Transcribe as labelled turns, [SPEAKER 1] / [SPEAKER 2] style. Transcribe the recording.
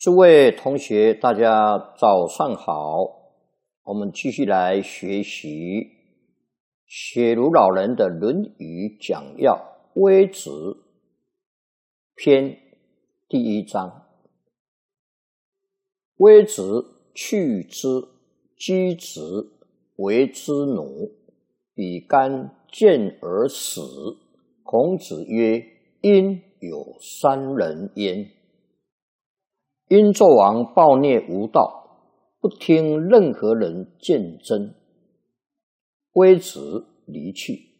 [SPEAKER 1] 诸位同学，大家早上好。我们继续来学习雪庐老人的《论语讲要》微子篇第1章。微子去之，箕子为之奴，比干见而死。孔子曰：因有3人焉。殷纣王暴虐无道，不听任何人谏争，微子离去，